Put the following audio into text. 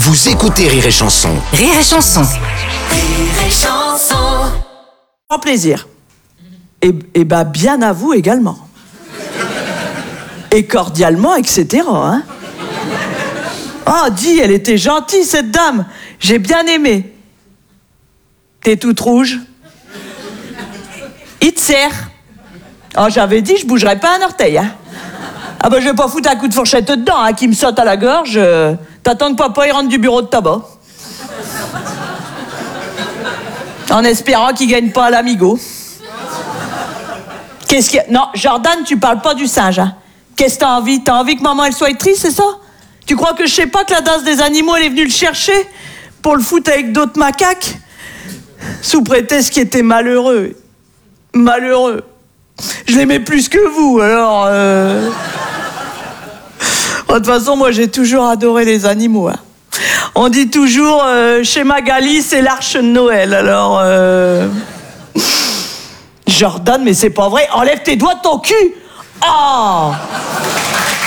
Vous écoutez Rire et Chanson. Rire et Chanson. Rire et Chanson. Grand plaisir. Et bah bien à vous également. Et cordialement, etc. Hein. Oh, dis, elle était gentille cette dame. J'ai bien aimé. T'es toute rouge. Il te sert. Oh, j'avais dit, je bougerais pas un orteil. Hein. Ah bah je vais pas foutre un coup de fourchette dedans, hein, qui me saute à la gorge. T'attends que papa il rentre du bureau de tabac. En espérant qu'il gagne pas à l'amigo. Qu'est-ce qu'il y a? Non, Jordan, tu parles pas du singe. Hein. Qu'est-ce que t'as envie? T'as envie que maman elle soit triste, c'est ça? Tu crois que je sais pas que la danse des animaux elle est venue le chercher pour le foutre avec d'autres macaques? Sous prétexte qu'il était malheureux. Malheureux. Je l'aimais plus que vous, alors... De toute façon, moi, j'ai toujours adoré les animaux. Hein. On dit toujours, chez Magali, c'est l'arche de Noël, alors... Jordan, mais c'est pas vrai. Enlève tes doigts de ton cul. Oh!